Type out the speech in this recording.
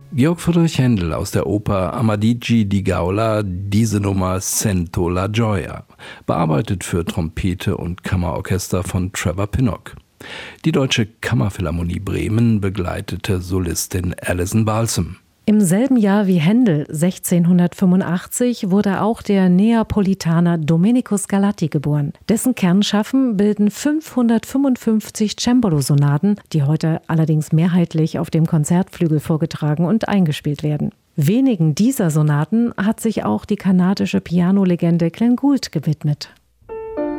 Georg Friedrich Händel aus der Oper Amadigi di Gaula, diese Nummer Sento la Gioia, bearbeitet für Trompete und Kammerorchester von Trevor Pinnock. Die Deutsche Kammerphilharmonie Bremen begleitete Solistin Alison Balsam. Im selben Jahr wie Händel, 1685, wurde auch der Neapolitaner Domenico Scarlatti geboren. Dessen Kernschaffen bilden 555 Cembalo-Sonaten, die heute allerdings mehrheitlich auf dem Konzertflügel vorgetragen und eingespielt werden. Wenigen dieser Sonaten hat sich auch die kanadische Pianolegende Glenn Gould gewidmet.